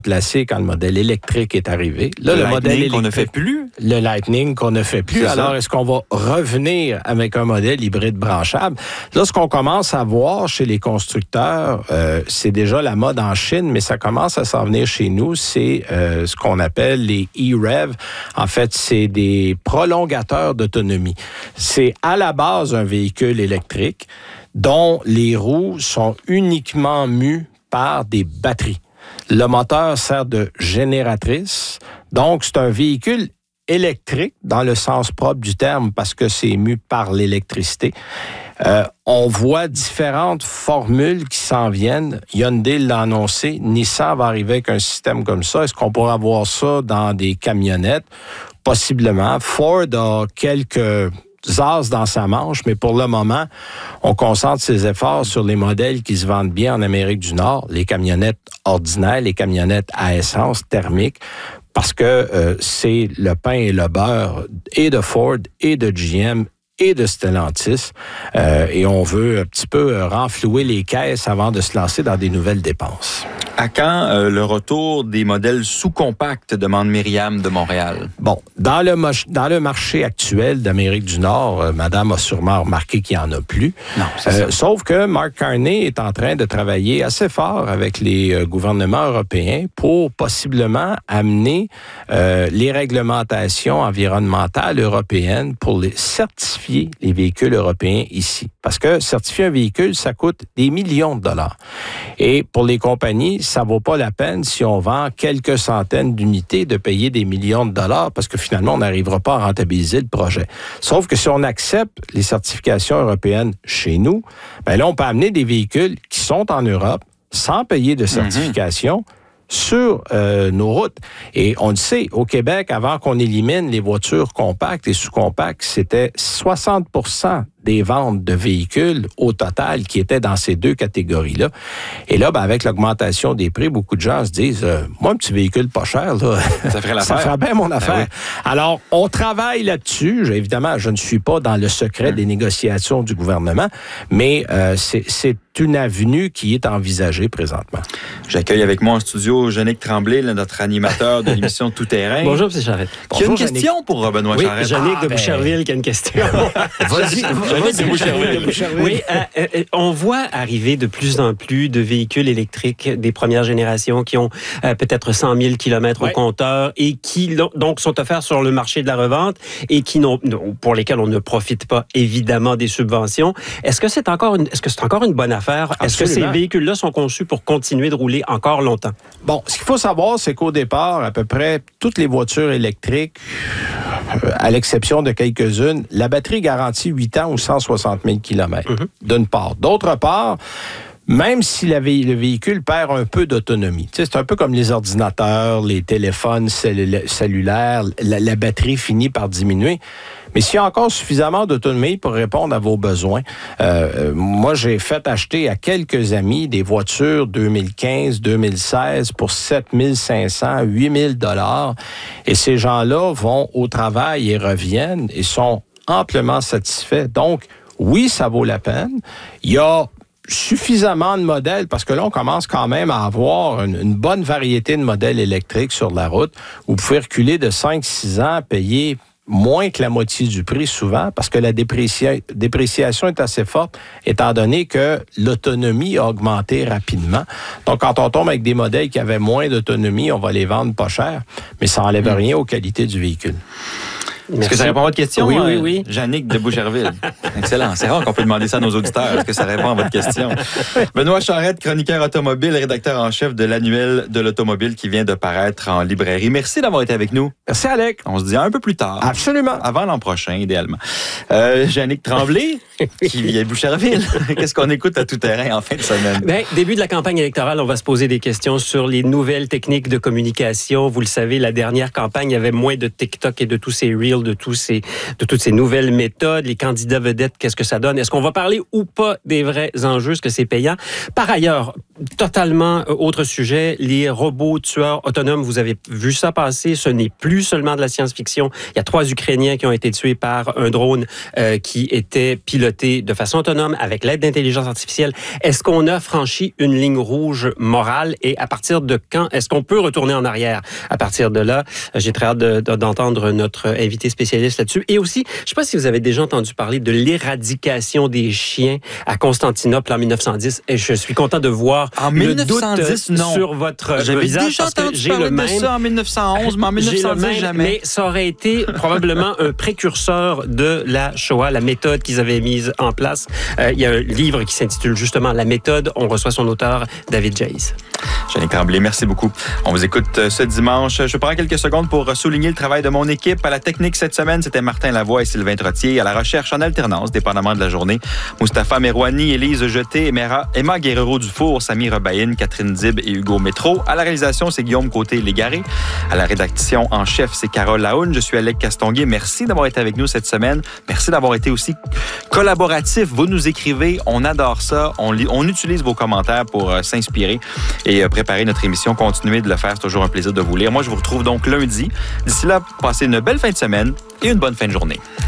placé quand le modèle électrique est arrivé. Là, le modèle électrique qu'on ne fait plus. Le Lightning qu'on ne fait plus. Alors, est-ce qu'on va revenir avec un modèle hybride branchable? Là, ce qu'on commence à voir chez les constructeurs, c'est déjà la mode en Chine, mais ça commence à s'en venir chez nous. C'est ce qu'on appelle les e-REV. En fait, c'est des prolongateurs d'autonomie. C'est à la base un véhicule électrique dont les roues sont uniquement mues par des batteries. Le moteur sert de génératrice, donc c'est un véhicule électrique dans le sens propre du terme parce que c'est mu par l'électricité. On voit différentes formules qui s'en viennent. Hyundai l'a annoncé, Nissan va arriver avec un système comme ça. Est-ce qu'on pourra voir ça dans des camionnettes? Possiblement. Ford a quelques as dans sa manche, mais pour le moment, on concentre ses efforts sur les modèles qui se vendent bien en Amérique du Nord, les camionnettes ordinaires, les camionnettes à essence thermique, parce que c'est le pain et le beurre et de Ford et de GM et de Stellantis, et on veut un petit peu renflouer les caisses avant de se lancer dans des nouvelles dépenses. À quand le retour des modèles sous-compacts, demande Myriam de Montréal? Bon, dans le marché actuel d'Amérique du Nord, madame a sûrement remarqué qu'il n'y en a plus. Non, c'est ça. Sauf que Mark Carney est en train de travailler assez fort avec les gouvernements européens pour possiblement amener les réglementations environnementales européennes pour les certifier les véhicules européens ici. Parce que certifier un véhicule, ça coûte des millions de dollars. Et pour les compagnies, ça vaut pas la peine si on vend quelques centaines d'unités de payer des millions de dollars parce que finalement, on n'arrivera pas à rentabiliser le projet. Sauf que si on accepte les certifications européennes chez nous, ben là, on peut amener des véhicules qui sont en Europe sans payer de certification sur nos routes. Et on le sait, au Québec, avant qu'on élimine les voitures compactes et sous-compactes, c'était 60% des ventes de véhicules au total qui étaient dans ces deux catégories-là. Et là, ben, avec l'augmentation des prix, beaucoup de gens se disent moi, un petit véhicule pas cher, là, ça ferait bien mon affaire. Oui. Alors, on travaille là-dessus. Évidemment, je ne suis pas dans le secret des négociations du gouvernement, mais c'est une avenue qui est envisagée présentement. J'accueille avec moi en studio Yannick Tremblay, notre animateur de l'émission Tout Terrain. Bonjour, M. Charette. Qui a une question pour Benoît Charette. Yannick de Boucherville qui a une question. Vas-y. Oui, on voit arriver de plus en plus de véhicules électriques des premières générations qui ont peut-être 100 000 kilomètres au compteur et qui donc sont offerts sur le marché de la revente et pour lesquels on ne profite pas évidemment des subventions. Est-ce que c'est encore une bonne affaire? Est-ce que ces véhicules-là sont conçus pour continuer de rouler encore longtemps? Bon, ce qu'il faut savoir, c'est qu'au départ, à peu près toutes les voitures électriques, à l'exception de quelques-unes, la batterie garantit 8 ans ou 160 000 km, d'une part. D'autre part, même si le véhicule perd un peu d'autonomie, tu sais, c'est un peu comme les ordinateurs, les téléphones cellulaires, la batterie finit par diminuer. Mais s'il y a encore suffisamment d'autonomie pour répondre à vos besoins, moi, j'ai fait acheter à quelques amis des voitures 2015, 2016 pour 7 500, 8 000 $. Et ces gens-là vont au travail et reviennent et sont amplement satisfaits. Donc, oui, ça vaut la peine. Il y a suffisamment de modèles, parce que là, on commence quand même à avoir une bonne variété de modèles électriques sur la route. Vous pouvez reculer de 5-6 ans, payer moins que la moitié du prix souvent, parce que la dépréciation est assez forte, étant donné que l'autonomie a augmenté rapidement. Donc, quand on tombe avec des modèles qui avaient moins d'autonomie, on va les vendre pas cher, mais ça n'enlève rien aux qualités du véhicule. Est-ce que ça répond à votre question? Oui. Yannick de Boucherville. Excellent. C'est rare qu'on peut demander ça à nos auditeurs. Est-ce que ça répond à votre question? Benoît Charette, chroniqueur automobile, rédacteur en chef de l'annuel de l'automobile qui vient de paraître en librairie. Merci d'avoir été avec nous. Merci, Alec. On se dit un peu plus tard. Absolument. Avant l'an prochain, idéalement. Yannick Tremblay, qui vient de Boucherville. Qu'est-ce qu'on écoute à Tout Terrain en fin de semaine? Bien, début de la campagne électorale, on va se poser des questions sur les nouvelles techniques de communication. Vous le savez, la dernière campagne, il y avait moins de TikTok et de tous ces Reels fil de toutes ces nouvelles méthodes, les candidats vedettes, qu'est-ce que ça donne? Est-ce qu'on va parler ou pas des vrais enjeux? Est-ce que c'est payant? Par ailleurs, totalement autre sujet, les robots tueurs autonomes, vous avez vu ça passer, ce n'est plus seulement de la science-fiction. Il y a 3 Ukrainiens qui ont été tués par un drone qui était piloté de façon autonome avec l'aide d'intelligence artificielle. Est-ce qu'on a franchi une ligne rouge morale et à partir de quand est-ce qu'on peut retourner en arrière? À partir de là, j'ai très hâte d'entendre notre invité spécialiste là-dessus. Et aussi, je ne sais pas si vous avez déjà entendu parler de l'éradication des chiens à Constantinople en 1910. Et je suis content de voir en le 1910, doute non. sur votre J'avais visage. déjà entendu parler de ça en 1911, mais en 1910, jamais. Mais ça aurait été probablement un précurseur de la Shoah, la méthode qu'ils avaient mise en place. Il y a un livre qui s'intitule justement « La méthode ». On reçoit son auteur, David Jays. Jannick Tremblay, merci beaucoup. On vous écoute ce dimanche. Je prends quelques secondes pour souligner le travail de mon équipe. À la technique cette semaine, c'était Martin Lavoie et Sylvain Trottier. À la recherche en alternance, dépendamment de la journée, Mustapha Merouani, Élise Jeté, Emma Guerrero-Dufour, Samy Rebaïne, Catherine Dib et Hugo Métro. À la réalisation, c'est Guillaume Côté-Légaré. À la rédaction en chef, c'est Carole Lahoune. Je suis Alec Castonguay. Merci d'avoir été avec nous cette semaine. Merci d'avoir été aussi collaboratif. Vous nous écrivez. On adore ça. On utilise vos commentaires pour s'inspirer et préparer notre émission. Continuez de le faire. C'est toujours un plaisir de vous lire. Moi, je vous retrouve donc lundi. D'ici là, passez une belle fin de semaine et une bonne fin de journée.